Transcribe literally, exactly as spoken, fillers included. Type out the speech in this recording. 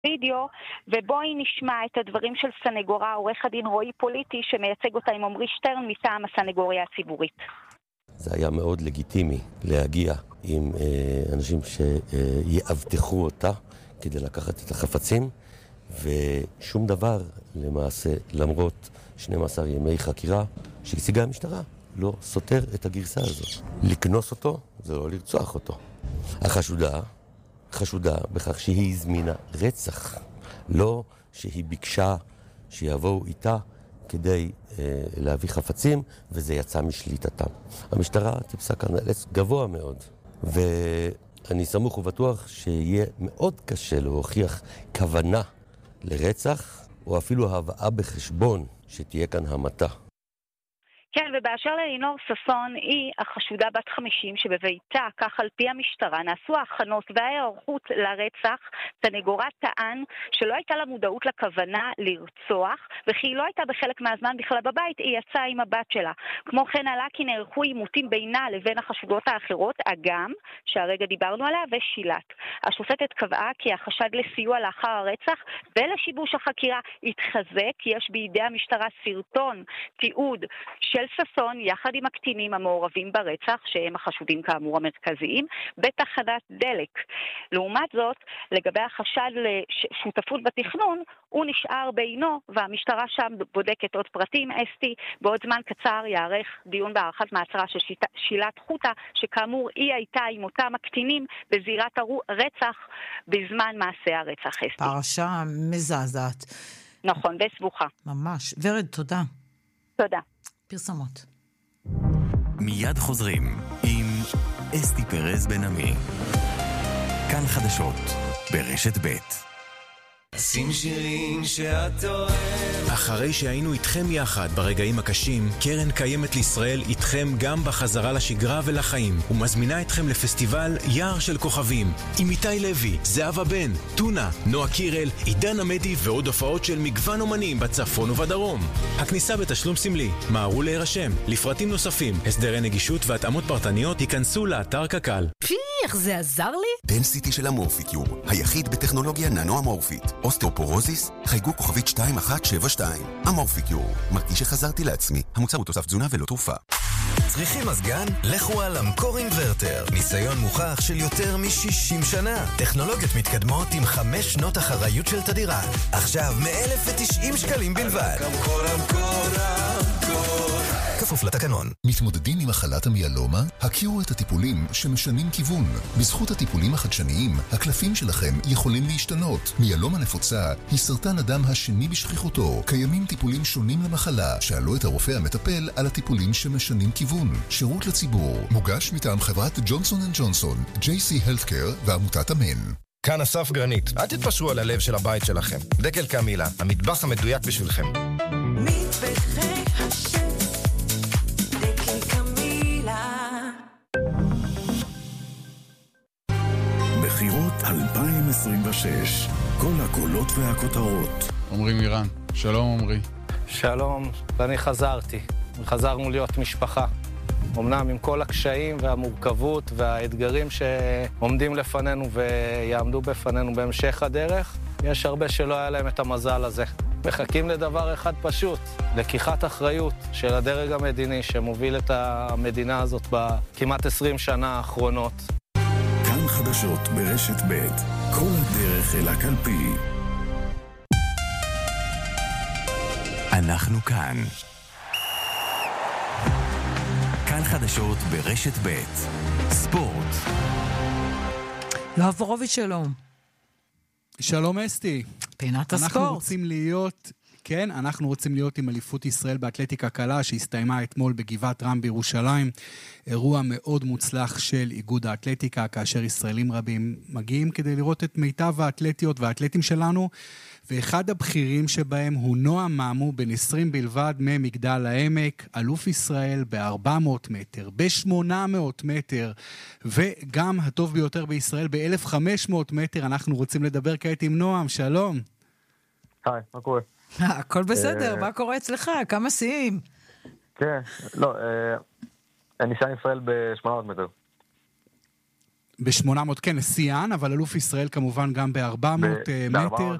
וידאו, ובואי נשמע את הדברים של סנגורה, עורך הדין רועי פוליטי, שמייצג אותה עם עמרי שטרן מטעם הסנגוריה הציבורית. זה היה מאוד לגיטימי להגיע עם אה, אנשים שיאבטחו אותה כדי לקחת את החפצים, ושום דבר למעשה, למרות שנים עשר ימי חקירה שהציגה המשטרה, לא סותר את הגרסה הזאת. לקנוס אותו זה לא לרצוח אותו. החשודה חשודה בכך שהיא הזמינה רצח, לא שהיא ביקשה שיבואו איתה כדי אה, להביא חפצים, וזה יצא משליטתם. המשטרה טיפסה כאן על עץ גבוה מאוד, ואני סמוך ובטוח שיהיה מאוד קשה להוכיח כוונה לרצח, או אפילו הבאה בחשבון שתהיה כאן המתה. כן, ובאשר ללינור ששון, היא החשודה בת חמישים שבביתה, כך על פי המשטרה, נעשו ההכנות וההיערכות לרצח. סנגורה טען שלא הייתה לה מודעות לכוונה לרצוח, וכי היא לא הייתה בחלק מהזמן בכלל בבית, היא יצאה עם הבת שלה. כמו כן עלה כי נערכו עימותים בינה לבין החשודות האחרות, אגם, שהרגע דיברנו עליה, ושילת. השופטת קבעה כי החשד לסיוע לאחר הרצח ולשיבוש החקירה התחזק, כי יש בידי המשטרה סרטון, תיעוד של ששון יחד עם הקטינים המעורבים ברצח, שהם החשודים כאמור המרכזיים, בתחנת דלק. לעומת זאת, לגבי החשד לשותפות בתכנון, הוא נשאר בינו, והמשטרה שם בודקת עוד פרטים. אסתי, בעוד זמן קצר יערך דיון בהארכת מעצרה של שילת חוטה, שכאמור היא הייתה עם אותם הקטינים בזירת הרצח בזמן מעשה הרצח. אסתי. פרשה מזעזעת. נכון, וסבוכה. ממש. ורד, תודה. תודה. פרסומות. מיד חוזרים עם אסתי פרז בן עמי. כאן חדשות ברשת ב'. שים שירים שאת אוהב. אחרי שהיינו איתכם יחד ברגעים הקשים, קרן קיימת לישראל איתכם גם בחזרה לשגרה ולחיים, ומזמינה אתכם לפסטיבל יער של כוכבים עם איתי לוי, זהבה בן, טונה, נועה קירל, עידן עמדי ועוד הופעות של מגוון אומנים בצפון ובדרום. הכניסה בתשלום סמלי. מהרו להירשם. לפרטים נוספים, הסדרי נגישות והתאמות פרטניות ייכנסו לאתר קק"ל. פי, איך זה עזר לי? דנסיטי של המורפיקיור, היחיד בטכנולוגיה ננו-אמורפית. אוסטאופורוזיס, חייגו כוכבית שתיים אחת שבע שתיים. אמורפיקיור, מרגיש שחזרתי לעצמי. המוצר הוא תוסף תזונה ולא תרופה. צריכים מזגן? לכו על אמקור אינברטר. ניסיון מוכח של יותר מ-שישים שנה. טכנולוגיות מתקדמות עם חמש שנות אחריות של תדירה. עכשיו מ-אלף ותשעים שקלים בלבד. אמקור, אמקור, אמקור. כפוף לתקנון. מתמודדים עם מחלת המיאלומה? הכירו את הטיפולים שמשנים כיוון. בזכות הטיפולים החדשניים, הקלפים שלכם יכולים להשתנות. מיאלומה נפוצה היא סרטן הדם השני בשכיחותו. קיימים טיפולים שונים למחלה. שאלו את הרופא המטפל על הטיפולים שמשנים כיוון. שירות לציבור. מוגש מטעם חברת ג'ונסון אנד ג'ונסון, ג'יי סי Healthcare ועמותת אמן. כאן אסף גרנית. אל תתפשרו על הלב של הבית שלכם. דקל קמילה, המטבח המדויק בשבילכם. מטבחי השם, דקל קמילה. בחירות אלפיים עשרים ושש. כל הקולות והכותרות. עמרי מירן. שלום עמרי. שלום, ואני חזרתי. חזרנו להיות משפחה. אמנם עם כל הקשיים והמורכבות והאתגרים שעומדים לפנינו ויעמדו בפנינו בהמשך הדרך, יש הרבה שלא היה להם את המזל הזה. מחכים לדבר אחד פשוט, לקיחת אחריות של הדרג המדיני שמוביל את המדינה הזאת בכמעט עשרים שנה האחרונות. כאן חדשות ברשת ב', כל הדרך אל הקלפי. אנחנו כאן. כאן חדשות ברשת ב', ספורט. יואב בורוביץ', שלום. שלום אסתי. פינת הספורט. אנחנו רוצים להיות, כן, אנחנו רוצים להיות עם אליפות ישראל באתלטיקה קלה שהסתיימה אתמול בגבעת רם בירושלים. אירוע מאוד מוצלח של איגוד האתלטיקה, כאשר ישראלים רבים מגיעים כדי לראות את מיטב האתלטיות והאתלטים שלנו, ואחד הבכירים שבהם הוא נועם מאמו, בן עשרים בלבד, ממגדל העמק, אלוף ישראל ב-ארבע מאות מטר, ב-שמונה מאות מטר, וגם הטוב ביותר בישראל ב-אלף וחמש מאות מטר. אנחנו רוצים לדבר כעת עם נועם. שלום. היי, מה קורה? הכל בסדר, מה קורה אצלך? כמה שיאים? כן, לא, אני שם ישראל ב-שמונה מאות מטר. ב-שמונה מאות, כן, שיאן, אבל אלוף ישראל כמובן גם ב-ארבע מאות מטר.